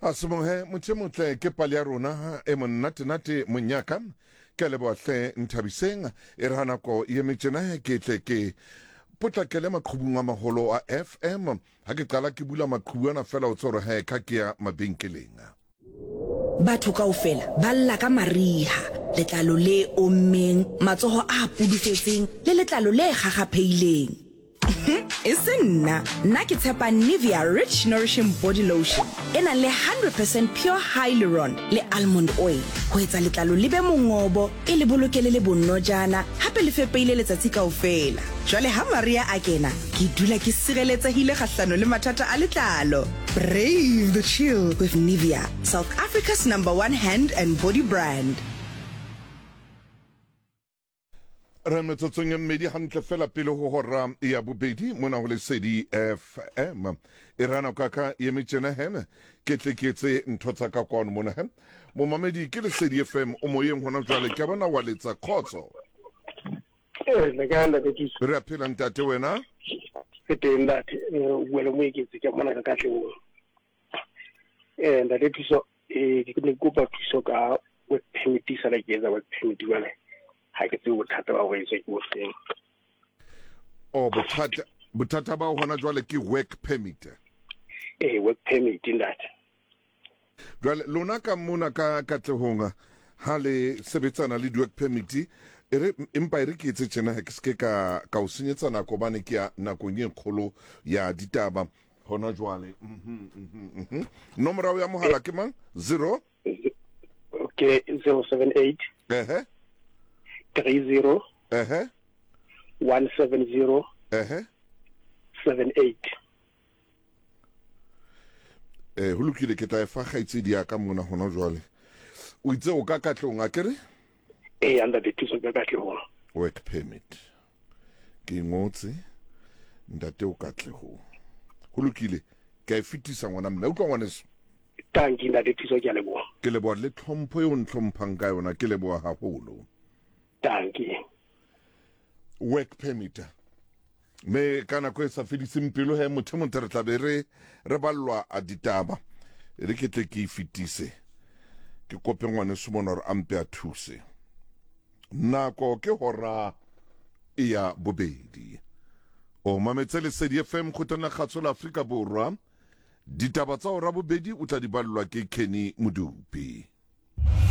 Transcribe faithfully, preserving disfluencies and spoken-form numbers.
Asimohe mutsemutle ke pali ya rona e monate nate monyaka ke le bohle Nthabiseng e re hana ko ye metjena ke tle ke potlakele maqhubung a maholo a F M ha ke qala ke bula maqhubu ana fela o tsoro ha ka ke ya mabenkeleng. Batho kaofela ba lla ka mariha, letlalo le ommeng, matsoho a pudufetseng le letlalo le gagapheileng. E se nna nna ke tshepa Nivea Rich Nourishing Body Lotion e nang le one hundred percent pure hyaluron le almond oil ho etsa letlalo le be mongobo e le bolokele le bonnojana hape le fepeile letsatsi kaofela. Jwale ha maria a kena ke dula ke sireletsehile kgahlano le mathata a letlalo. Brave the chill with Nivea, South Africa's number one hand and body brand. Re metsotsong ya mmedi hantle fela pele ho hora ya bobedi mona ho Lesedi F M e rana kaka ye metjena heme ke tleketse ntho tsa ka kwano mona he mo mamedi ke Lesedi F M o moyeng hona jwale ke bona wa letsa khotso eh le ka nda ke tsi re phela ntate wena ke teng date wele mo iketse ke mona ka katle eh nda le tso eh ke ne go pa tso ka work permit sa la ke za work permit wala ha ke tseo bothata ba go itse ke ofeng o bothata bothata ba hona jwale ke work permit eh work permit that jwale lona ka mona ka katlehonga ha le sebetsana le work permit ere empa ere ke etse tsena ha ke ske ka ka o senyetsa nako bane ke ya nako nye kgolo ya ditaba hona jwale mhm mhm mhm nomoro ya mohala ke mang zero okay zero seven eight ehe three zero uh-huh one seven zero uh-huh seven eight eh hulukile ke tla fa gaitse dia ka mona hona jwale o itse o ka katlonga kere eh anda de tso ka katlonga work permit ke ngotse ndate o katleho hulukile ka ifitisa ngwana mme o tlongwana se tanki nda de tso ke lebo ke lebo le tlhompho yo ntlhomphang ka yona ke lebo haholo tanki work permit me kana ko sa fediseng pelo he motho mo tere tla be re re ballwa a ditaba re ke tle ke fitise ke kope ngwane se bona re ampe a thuse nako ke hora ya bobedi o mametse Lesedi F M khotana khatsola Afrika borwa ditaba tsa hora bobedi o tla di ballwa ke Kenny Mudupi.